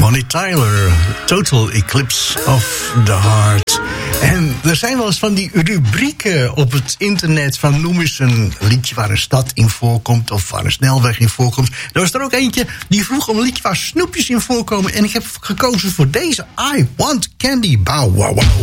Bonnie Tyler, Total Eclipse of the Heart. En er zijn wel eens van die rubrieken op het internet van noem eens een liedje waar een stad in voorkomt of waar een snelweg in voorkomt. Er was er ook eentje die vroeg om een liedje waar snoepjes in voorkomen en ik heb gekozen voor deze I Want Candy Bow Wow Wow.